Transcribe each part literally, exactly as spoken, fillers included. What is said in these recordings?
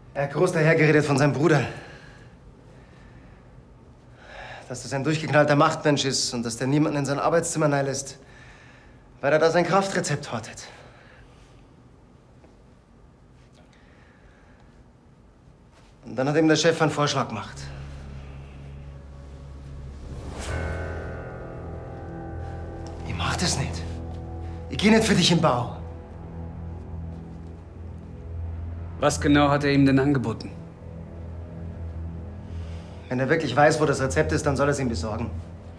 Er hat groß dahergeredet von seinem Bruder. Dass das ein durchgeknallter Machtmensch ist und dass der niemanden in sein Arbeitszimmer lässt, weil er da sein Kraftrezept hortet. Und dann hat ihm der Chef einen Vorschlag gemacht. Ich mach das nicht. Ich geh nicht für dich im Bau. Was genau hat er ihm denn angeboten? Wenn er wirklich weiß, wo das Rezept ist, dann soll er es ihm besorgen.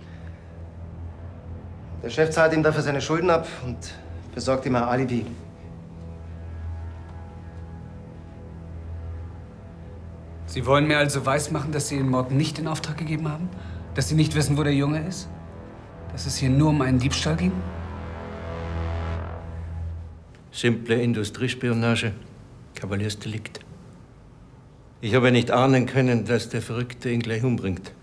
Der Chef zahlt ihm dafür seine Schulden ab und besorgt ihm ein Alibi. Sie wollen mir also weismachen, dass Sie den Mord nicht in Auftrag gegeben haben? Dass Sie nicht wissen, wo der Junge ist? Dass es hier nur um einen Diebstahl ging? Simple Industriespionage, Kavaliersdelikt. Ich habe nicht ahnen können, dass der Verrückte ihn gleich umbringt.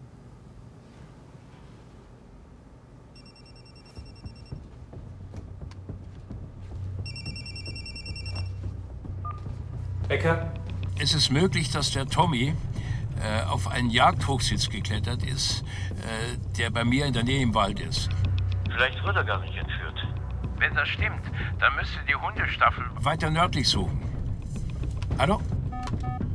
Becker? Es ist möglich, dass der Tommy äh, auf einen Jagdhochsitz geklettert ist, äh, der bei mir in der Nähe im Wald ist. Vielleicht wird er gar nicht entführt. Wenn das stimmt, dann müsste die Hundestaffel weiter nördlich suchen. Hallo?